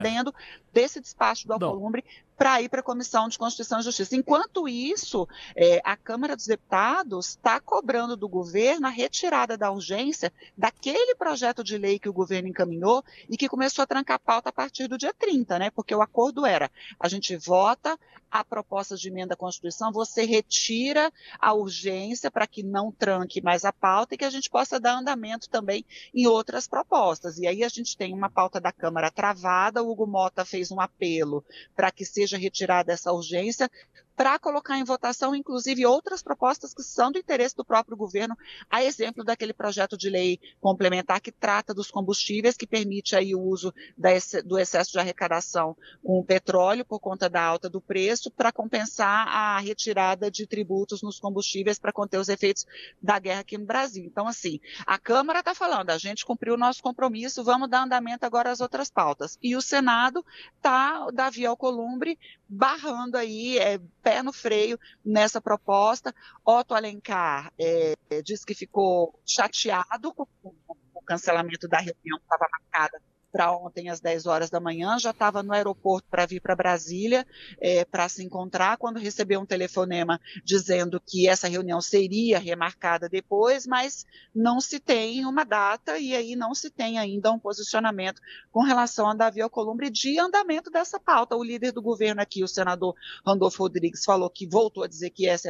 dentro desse despacho do Não. Alcolumbre para ir para a Comissão de Constituição e Justiça. Enquanto isso, a Câmara dos Deputados está cobrando do governo a retirada da urgência daquele projeto de lei que o governo encaminhou e que começou a trancar a pauta a partir do dia 30, né? Porque o acordo era, a gente vota a proposta de emenda à Constituição, você retira a urgência para que não tranque mais a pauta e que a gente possa dar andamento também em outras propostas. E aí a gente tem uma pauta da Câmara travada, o Hugo Mota fez um apelo para que seja retirada essa urgência, para colocar em votação, inclusive, outras propostas que são do interesse do próprio governo, a exemplo daquele projeto de lei complementar que trata dos combustíveis, que permite aí o uso do excesso de arrecadação com o petróleo por conta da alta do preço, para compensar a retirada de tributos nos combustíveis para conter os efeitos da guerra aqui no Brasil. Então, assim, a Câmara está falando, a gente cumpriu o nosso compromisso, vamos dar andamento agora às outras pautas. E o Senado está, Davi Alcolumbre, barrando aí, pé no freio nessa proposta. Otto Alencar disse que ficou chateado com o cancelamento da reunião que estava marcada para ontem às 10 horas da manhã, já estava no aeroporto para vir para Brasília para se encontrar, quando recebeu um telefonema dizendo que essa reunião seria remarcada depois, mas não se tem uma data e aí não se tem ainda um posicionamento com relação a Davi Alcolumbre de andamento dessa pauta. O líder do governo aqui, o senador Randolfo Rodrigues, falou que voltou a dizer que essa é